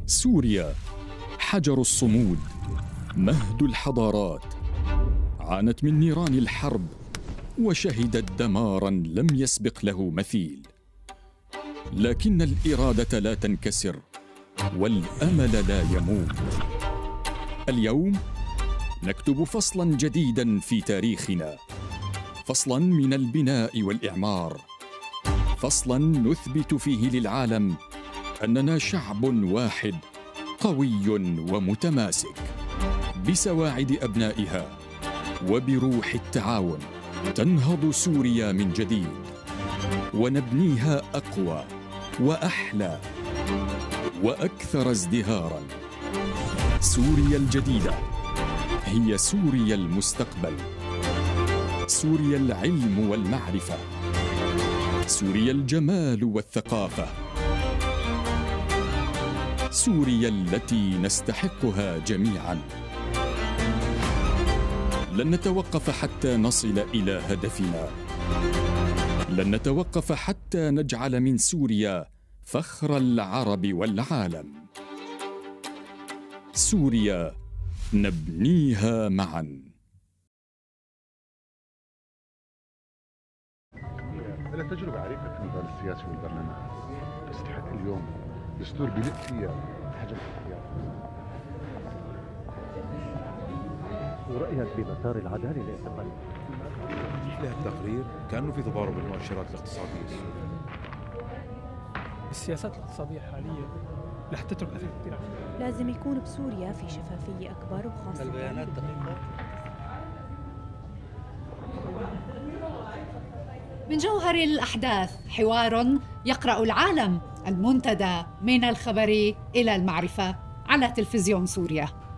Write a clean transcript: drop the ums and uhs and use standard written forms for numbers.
سوريا حجر الصمود، مهد الحضارات، عانت من نيران الحرب وشهدت دماراً لم يسبق له مثيل، لكن الإرادة لا تنكسر والأمل لا يموت. اليوم نكتب فصلاً جديداً في تاريخنا، فصلاً من البناء والإعمار، فصلاً نثبت فيه للعالم أننا شعب واحد قوي ومتماسك. بسواعد أبنائها وبروح التعاون تنهض سوريا من جديد، ونبنيها أقوى وأحلى وأكثر ازدهاراً. سوريا الجديدة هي سوريا المستقبل، سوريا العلم والمعرفة، سوريا الجمال والثقافة، سوريا التي نستحقها جميعاً. لن نتوقف حتى نصل إلى هدفنا، لن نتوقف حتى نجعل من سوريا فخر العرب والعالم. سوريا نبنيها معاً. أنا تجربة عريقة في المجال السياسي والبرلمان، بس لحد اليوم دستور بلق فيها حجم الحياة. ورأيك بمسار العدالة الاعتقالي؟ له التقرير كأنه في تضارب المؤشرات الاقتصادية السورية. السياسات الاقتصادية حاليا رح تترك أثر كثير. لازم يكون بسوريا في شفافية أكبر، وخاصة البيانات دقيقة. من جوهر الأحداث حوار يقرأ العالم، المنتدى من الخبر إلى المعرفة على تلفزيون سوريا.